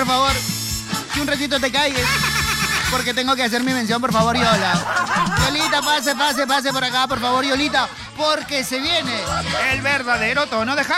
por favor, que un ratito te calles. Porque tengo que hacer mi mención, por favor, Yola. Yolita, pase por acá, por favor, Yolita. Porque se viene el verdadero tono de